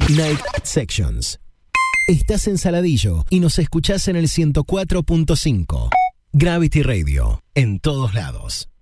Night Sections. Estás en Saladillo y nos escuchás en el 104.5. Gravity Radio, en todos lados.